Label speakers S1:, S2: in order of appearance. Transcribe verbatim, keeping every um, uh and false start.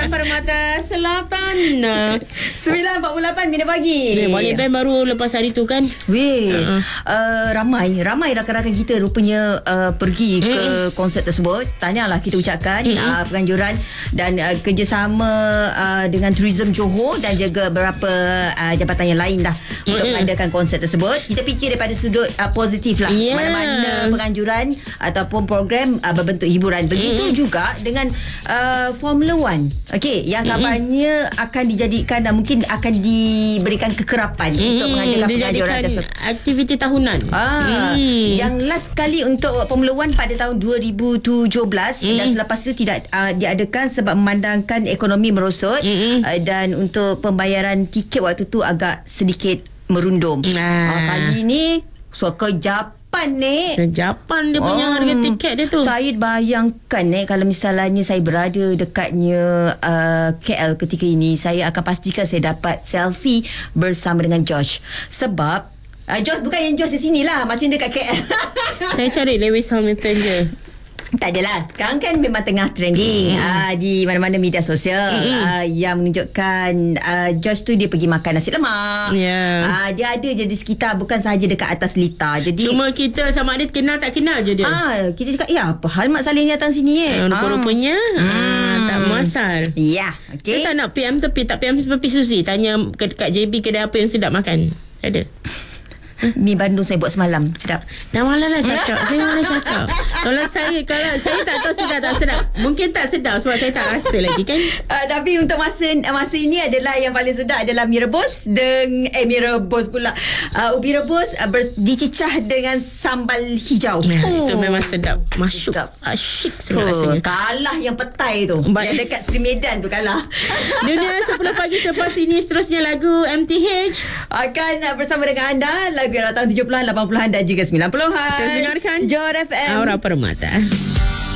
S1: Aura Permata Selatan.
S2: sembilan empat puluh lapan minit pagi.
S1: Ni balik band baru lepas hari tu kan.
S2: Weh, uh-huh. uh, ramai ramai rakan-rakan kita rupanya uh, pergi mm. ke konsert tersebut. Tahniahlah kita ucapkan mm. uh, penganjuran dan uh, kerjasama uh, dengan Tourism Johor dan juga beberapa uh, jabatan yang lain dah mm. untuk mengadakan konsert tersebut. Kita fikir daripada sudut uh, positif lah.
S1: Yeah.
S2: Mana-mana penganjuran ataupun program uh, berbentuk hiburan. Begitu mm. juga dengan uh, Formula One. Okey, yang kabarnya mm. akan dijadikan dan mungkin akan diberikan kekerapan mm. untuk mengadakan penganjuran tersebut.
S1: Aktiviti tahunan.
S2: Ah, mm. Yang last kali untuk Formula One pada tahun dua ribu tujuh belas mm. dan selepas itu tidak uh, diadakan sebab memandangkan ekonomi merosot mm. uh, dan untuk pembayaran tiket waktu tu agak sedikit merundum. Ah. Uh, kali ni sekejap ni.
S1: Sejapan dia punya um, harga tiket dia tu.
S2: Saya bayangkan eh, kalau misalnya saya berada dekatnya uh, K L ketika ini, saya akan pastikan saya dapat selfie bersama dengan Josh. Sebab uh, Josh bukan yang Josh di sini lah, maksudnya dekat K L.
S1: Saya cari Lewis Hamilton je.
S2: Tak adalah. Sekarang kan memang tengah trending mm. uh, di mana-mana media sosial mm. uh, yang menunjukkan uh, Josh tu dia pergi makan nasi lemak.
S1: Yeah.
S2: Uh, dia ada je di sekitar, bukan sahaja dekat atas lita. Jadi
S1: cuma kita sama ada kenal tak kenal je dia.
S2: Ah, kita cakap, ya apa hal Mak Saleh ni datang sini eh?
S1: Uh, rupa-rupanya
S2: ah.
S1: uh, tak muasal.
S2: Ya, yeah, okey.
S1: Kita tak nak P M tepi, tak P M seperti Susi. Tanya kat J B kedai apa yang sedap makan. Ada.
S2: Mi Bandung saya buat semalam. Sedap.
S1: Dah malah lah cakap. Saya malah cakap. Kalau saya Kalau saya tak tahu sedap tak sedap, mungkin tak sedap sebab saya tak rasa lagi kan.
S2: uh, Tapi untuk masa Masa ini adalah yang paling sedap adalah mi rebus dengan, Eh mi rebus pula uh, ubi rebus uh, ber, dicicah dengan sambal hijau.
S1: Nah,
S2: oh.
S1: Itu memang sedap. Masyuk. Asyik sangat rasanya.
S2: Kalah yang petai tu.
S1: Baik.
S2: Yang dekat Sri Medan tu kalah.
S1: Dunia sepuluh pagi selepas ini seterusnya lagu M T H
S2: akan bersama dengan anda. Lagu yang datang tujuh puluhan, lapan puluhan dan juga sembilan puluhan.
S1: Terus dengarkan
S2: Johor F M
S1: Aura Permata.